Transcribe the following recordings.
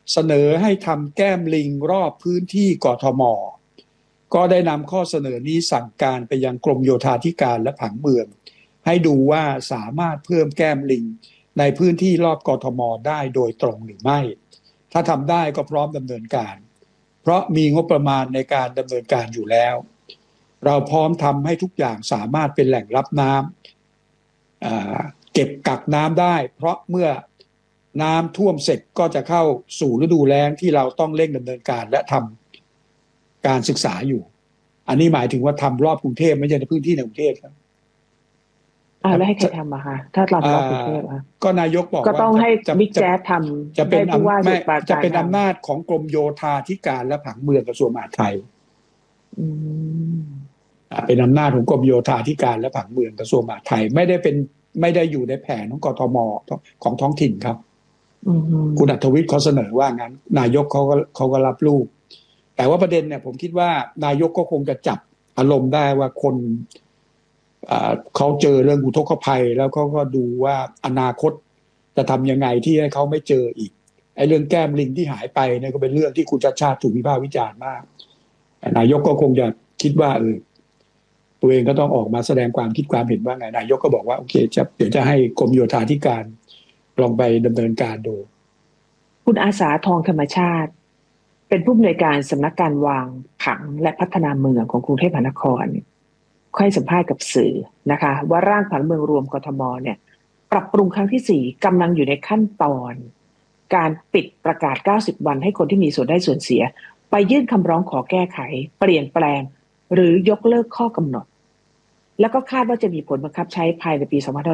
เสนอให้ทำแก้มลิงรอบพื้นที่กทมก็ได้นำข้อเสนอนี้สั่งการไปยังกรมโยธาธิการและผังเมืองให้ดูว่าสามารถเพิ่มแก้มลิงในพื้นที่รอบกทมได้โดยตรงหรือไม่ถ้าทำได้ก็พร้อมดำเนินการเพราะมีงบประมาณในการดำเนินการอยู่แล้วเราพร้อมทำให้ทุกอย่างสามารถเป็นแหล่งรับน้ำเก็บกักน้ำได้เพราะเมื่อน้ำท่วมเสร็จก็จะเข้าสู่ฤดูแล้งที่เราต้องเร่งดำเนินการและทำการศึกษาอยู่อันนี้หมายถึงว่าทำรอบกรุงเทพไม่ใช่ในพื้นที่ในกรุงเทพครับแล้วให้ใครทำอะคะถ้าเรารอบกรุงเทพอะก็นายกบอกว่าก็ต้องให้บิ๊กแจ๊สทำจะเป็นอำนาจของกรมโยธาธิการและผังเมืองกระทรวงมหาดไทยเป็นอำนาจของกรมโยธาธิการและผังเมืองกระทรวงมหาดไทยไม่ได้อยู่ในแผนของกทมของท้องถิ่นครับคุณอัธวิทย์เขาเสนอว่างั้นนายกเขาก็รับลูกแต่ว่าประเด็นเนี่ยผมคิดว่านายกก็คงจะจับอารมณ์ได้ว่าคนเขาเจอเรื่องอุทกภัยแล้วเขาก็ดูว่าอนาคตจะทำยังไงที่ให้เขาไม่เจออีกไอ้เรื่องแก้มลิงที่หายไปเนี่ยก็เป็นเรื่องที่คุณชัชชาติถูกวิพากษ์วิจารณ์มากนายกก็คงจะคิดว่าตัวเองก็ต้องออกมาแสดงความคิดความเห็นว่าไงนายกก็บอกว่าโอเคเดี๋ยวจะให้กรมโยธาธิการลองไปดำเนินการดูคุณอาสาทองธรรมชาติเป็นผู้อำนวยการสำนักการวางผังและพัฒนาเมืองของกรุงเทพมหานครค่อยสัมภาษณ์กับสื่อนะคะว่าร่างผังเมืองรวมกทมเนี่ยปรับปรุงครั้งที่4กำลังอยู่ในขั้นตอนการปิดประกาศ90วันให้คนที่มีส่วนได้ส่วนเสียไปยื่นคำร้องขอแก้ไขเปลี่ยนแปลงหรือยกเลิกข้อกำหนดแล้วก็คาดว่าจะมีผลบังคับใช้ภายในปี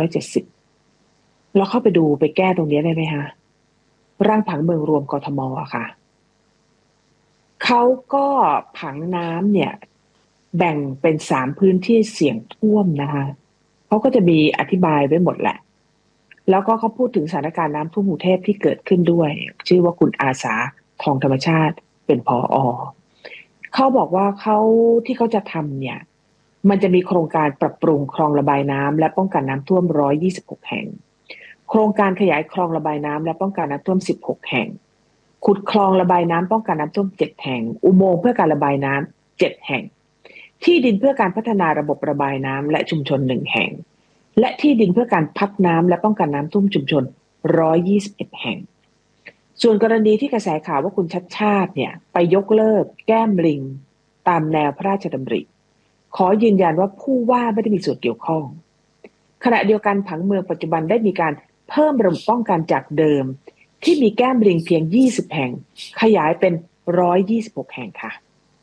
2570เราเข้าไปดูไปแก้ตรงนี้ได้ไหมคะร่างผังเมืองรวมกทมอะค่ะเขาก็ผังน้ำเนี่ยแบ่งเป็น3พื้นที่เสี่ยงท่วมนะคะเขาก็จะมีอธิบายไว้หมดแหละแล้วก็เขาพูดถึงสถานการณ์น้ำท่วมกรุงเทพที่เกิดขึ้นด้วยชื่อว่าคุณอาสาทองธรรมชาติเป็นผอ.เขาบอกว่าที่เขาจะทำเนี่ยมันจะมีโครงการปรับปรุงคลองระบายน้ำและป้องกันน้ำท่วม126แห่งโครงการขยายคลองระบายน้ำและป้องกันน้ำท่วม16แห่งขุดคลองระบายน้ำป้องกันน้ำท่วม7แห่งอุโมงค์เพื่อการระบายน้ำ7แห่งที่ดินเพื่อการพัฒนาระบบระบายน้ำและชุมชน1แห่งและที่ดินเพื่อการพักน้ำและป้องกันน้ำท่วมชุมชน121แห่งส่วนกรณีที่กระแสข่าวว่าคุณชัชชาติเนี่ยไปยกเลิกแก้มลิงตามแนวพระราชดำริขอยืนยันว่าผู้ว่าไม่ได้มีส่วนเกี่ยวข้องขณะเดียวกันผังเมืองปัจจุบันได้มีการเพิ่มระบบป้องกันจากเดิมที่มีแก้มลิงเพียง20แห่งขยายเป็น126แห่งค่ะ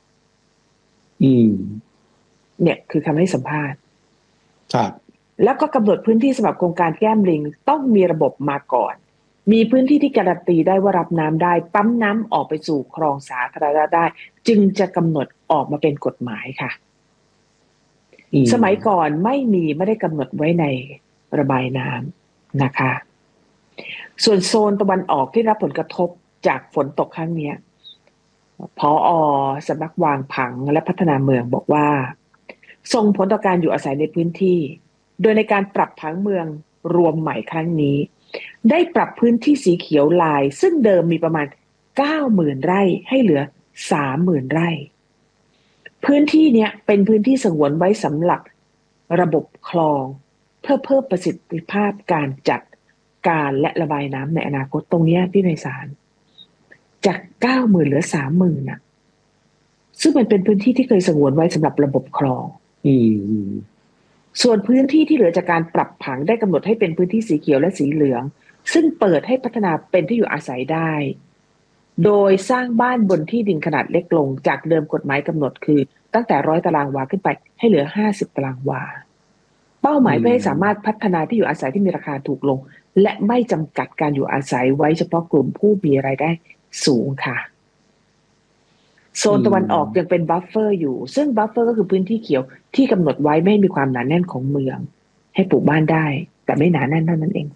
เนี่ยคือคำให้สัมภาษณ์ครับแล้วก็กำหนดพื้นที่สำหรับโครงการแก้มลิงต้องมีระบบมาก่อนมีพื้นที่ที่การันตีได้ว่ารับน้ำได้ปั๊มน้ำออกไปสู่คลองสาธารณะได้จึงจะกำหนดออกมาเป็นกฎหมายค่ะสมัยก่อนไม่ได้กำหนดไว้ในระบายน้ำนะคะส่วนโซนตะวันออกที่รับผลกระทบจากฝนตกครั้งนี้ผอ.สำนักวางผังและพัฒนาเมืองบอกว่าส่งผลต่อการอยู่อาศัยในพื้นที่โดยในการปรับผังเมืองรวมใหม่ครั้งนี้ได้ปรับพื้นที่สีเขียวลายซึ่งเดิมมีประมาณ 90,000 ไร่ให้เหลือ 30,000 ไร่พื้นที่เนี้ยเป็นพื้นที่สงวนไว้สำหรับระบบคลองเพื่อเพิ่มประสิทธิภาพการจัดการและระบายน้ำในอนาคตตรงนี้พี่ไพศาลจาก 90,000 เหลือ 30,000 น่ะซึ่งมันเป็นพื้นที่ที่เคยสงวนไว้สำหรับระบบคลองส่วนพื้นที่ที่เหลือจากการปรับผังได้กำหนดให้เป็นพื้นที่สีเขียวและสีเหลืองซึ่งเปิดให้พัฒนาเป็นที่อยู่อาศัยได้โดยสร้างบ้านบนที่ดินขนาดเล็กลงจากเดิมกฎหมายกำหนดคือตั้งแต่100 ตารางวาขึ้นไปให้เหลือ50 ตารางวาเป้าหมายเพื่อให้สามารถพัฒนาที่อยู่อาศัยที่มีราคาถูกลงและไม่จำกัดการอยู่อาศัยไว้เฉพาะกลุ่มผู้มีรายได้สูงค่ะโซนตะวันออกยังเป็นบัฟเฟอร์อยู่ซึ่งบัฟเฟอร์ก็คือพื้นที่เขียวที่กำหนดไว้ไม่ให้มีความหนาแน่นของเมืองให้ปลูกบ้านได้แต่ไม่หนาแน่นเท่านั้นเอง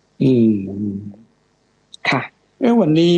ค่ะวันนี้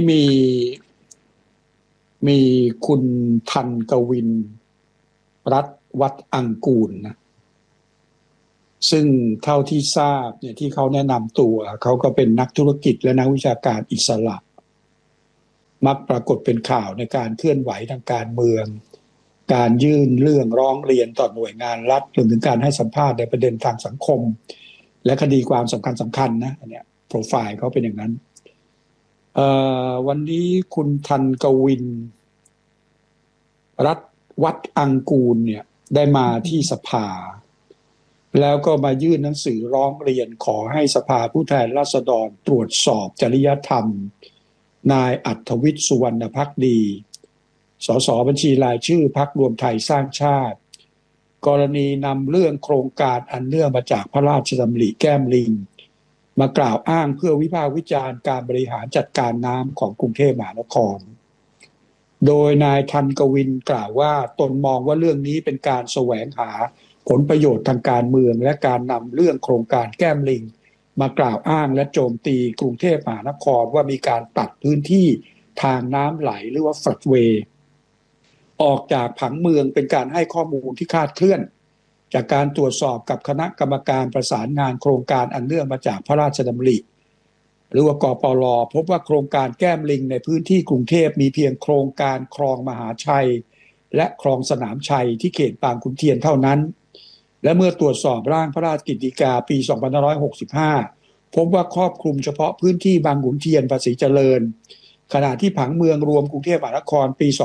มีคุณทันกวินรัฐวัดอังกูลนะซึ่งเท่าที่ทราบเนี่ยที่เขาแนะนำตัวเขาก็เป็นนักธุรกิจและนักวิชาการอิสระมักปรากฏเป็นข่าวในการเคลื่อนไหวทางการเมืองการยื่นเรื่องร้องเรียนต่อหน่วยงานรัฐรวมถึงการให้สัมภาษณ์ในประเด็นทางสังคมและคดีความสำคัญนะอันเนี้ยโปรไฟล์เขาเป็นอย่างนั้นวันนี้คุณทันกวินรัฐวัดอังกูลเนี่ยได้มาที่สภาแล้วก็มายื่นหนังสือร้องเรียนขอให้สภาผู้แทนราษฎรตรวจสอบจริยธรรมนายอัธวิทย์สุวรรณภักดีสสบัญชีรายชื่อพรรครวมไทยสร้างชาติกรณีนำเรื่องโครงการอันเนื่องมาจากพระราชดำริแก้มลิงมากล่าวอ้างเพื่อวิพากษ์วิจารณ์การบริหารจัดการน้ำของกรุงเทพมหานครโดยนายทันกวินกล่าวว่าตนมองว่าเรื่องนี้เป็นการแสวงหาผลประโยชน์ทางการเมืองและการนำเรื่องโครงการแก้มลิงมากล่าวอ้างและโจมตีกรุงเทพมหานครว่ามีการตัดพื้นที่ทางน้ำไหลหรือว่าฟลัดเวย์ออกจากผังเมืองเป็นการให้ข้อมูลที่คลาดเคลื่อนจากการตรวจสอบกับคณะกรรมการประสานงานโครงการอันเนื่องมาจากพระราชดำริหรือว่ากปล.พบว่าโครงการแก้มลิงในพื้นที่กรุงเทพมีเพียงโครงการคลองมหาชัยและคลองสนามชัยที่เขตบางขุนเทียนเท่านั้นและเมื่อตรวจสอบร่างพระราชกฤษฎีกาปี2565พบว่าครอบคลุมเฉพาะพื้นที่บางขุนเทียนภาษีเจริญขณะที่ผังเมืองรวมกรุงเทพมหานครปี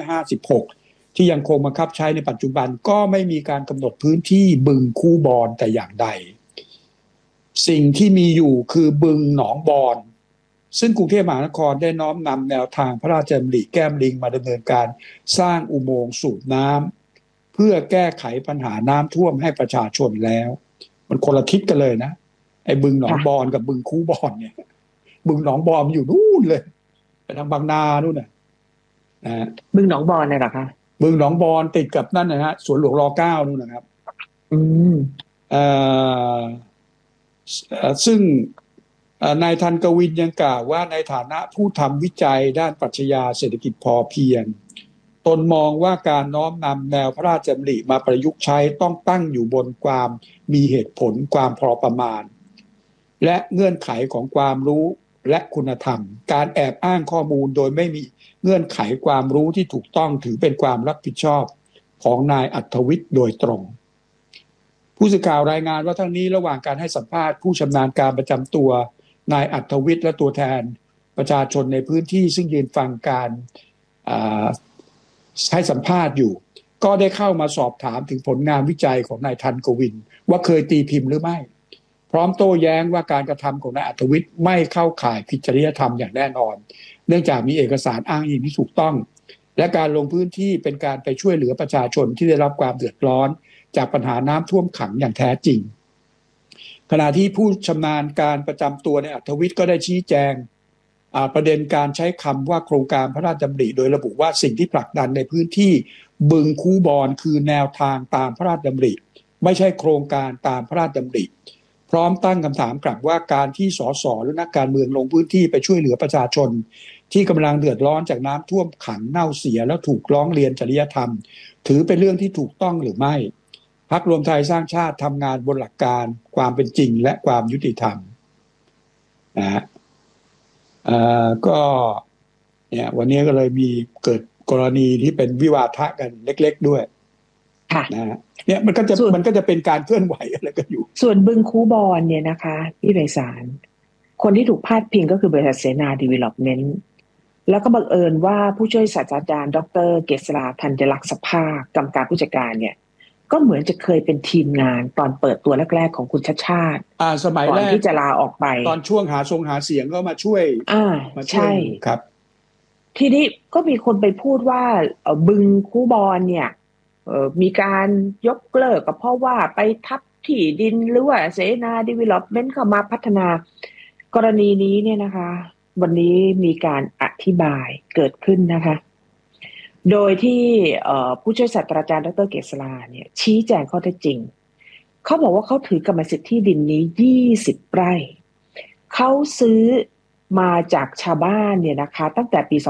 2556ที่ยังคงบังคับใช้ในปัจจุบันก็ไม่มีการกำหนดพื้นที่บึงคูบอนแต่อย่างใดสิ่งที่มีอยู่คือบึงหนองบอนซึ่งกรุงเทพมหานครได้น้อมนำแนวทางพระราชดำริแก้มลิงมาดำเนินการสร้างอุโมงค์สูบน้ำเพื่อแก้ไขปัญหาน้ำท่วมให้ประชาชนแล้วมันคนละทิศกันเลยนะไอ้บึงหนองบอนกับบึงคูบอนเนี่ยบึงหนองบอนอยู่นู่นเลยไปทางบางนานู่นน่ะบึงหนองบอนเนี่ยหรอคะบึงหนองบอนติดกับนั่นนะฮะสวนหลวงร.9นู่นนะครับซึ่งนายทันกวินยังกล่าวว่าในฐานะผู้ทำวิจัยด้านปรัชญาเศรษฐกิจพอเพียงตนมองว่าการน้อมนำแนวพระราชดำริมาประยุกต์ใช้ต้องตั้งอยู่บนความมีเหตุผลความพอประมาณและเงื่อนไขของความรู้และคุณธรรมการแอบอ้างข้อมูลโดยไม่มีเงื่อนไขความรู้ที่ถูกต้องถือเป็นความรับผิดชอบของนายอัธวิทย์โดยตรงผู้สื่อข่าวรายงานว่าทั้งนี้ระหว่างการให้สัมภาษณ์ผู้ชำนาญการประจำตัวนายอัธวิทย์และตัวแทนประชาชนในพื้นที่ซึ่งยืนฟังการให้สัมภาษณ์อยู่ก็ได้เข้ามาสอบถามถึงผลงานวิจัยของนายทันกวินว่าเคยตีพิมพ์หรือไม่พร้อมโต้แย้งว่าการกระทำของนายอัธวิทย์ไม่เข้าข่ายผิดจริยธรรมอย่างแน่นอนเนื่องจากมีเอกสารอ้างอิงที่ถูกต้องและการลงพื้นที่เป็นการไปช่วยเหลือประชาชนที่ได้รับความเดือดร้อนจากปัญหาน้ำท่วมขังอย่างแท้จริงขณะที่ผู้ชำนาญการประจำตัวในอัธวิทย์ก็ได้ชี้แจงประเด็นการใช้คำว่าโครงการพระราชดำริโดยระบุว่าสิ่งที่ผลักดันในพื้นที่บึงคูบอนคือแนวทางตามพระราชดำริไม่ใช่โครงการตามพระราชดำริพร้อมตั้งคำถามกลับว่าการที่สสหรือนักการเมืองลงพื้นที่ไปช่วยเหลือประชาชนที่กำลังเดือดร้อนจากน้ำท่วมขังเน่าเสียแล้วถูกร้องเรียนจริยธรรมถือเป็นเรื่องที่ถูกต้องหรือไม่พรรครวมไทยสร้างชาติทำงานบนหลักการความเป็นจริงและความยุติธรรมนะฮะก็เนี่ยวันนี้ก็เลยมีเกิดกรณีที่เป็นวิวาทะกันเล็กๆด้วยนะฮะเนี่ยมันก็จะเป็นการเคลื่อนไหวอะไรกันอยู่ส่วนบึงคูบอนเนี่ยนะคะพี่ไพศาลคนที่ถูกพาดพิงก็คือบริษัทเสนาดีเวล็อปเมนต์แล้วก็บังเอิญว่าผู้ช่วยศาสตราจารย์ดร.เกษราธัญลักษณ์สภากรรมการผู้จัดการเนี่ยก็เหมือนจะเคยเป็นทีมงานตอนเปิดตัวแรกๆของคุณชัชชาติสมัยแรกก่อนที่จะลาออกไปตอนช่วงหาเสียงก็มาช่วยใช่ครับทีนี้ก็มีคนไปพูดว่าบึงคูบอนเนี่ยมีการยกเลิกก็เพราะว่าไปทับที่ดินหรือว่าเสนาดีเวล็อปเมนต์เข้ามาพัฒนากรณีนี้เนี่ยนะคะวันนี้มีการอธิบายเกิดขึ้นนะคะโดยที่ผู้ช่วยศาสตราจารย์ดร.เกษราเนี่ยชี้แจงข้อเท็จจริงเขาบอกว่าเขาถือกรรมสิทธิ์ที่ดินนี้20 ไร่เขาซื้อมาจากชาวบ้านเนี่ยนะคะตั้งแต่ปี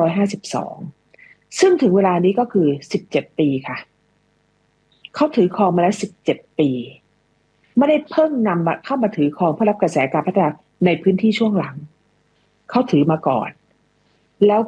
2552ซึ่งถึงเวลานี้ก็คือ17 ปีค่ะเขาถือครองมาแล้ว17 ปีไม่ได้เพิ่งนำเข้ามาถือครองเพื่อรับกระแสการพัฒนาในพื้นที่ช่วงหลังเขาถือมาก่อนแล้ว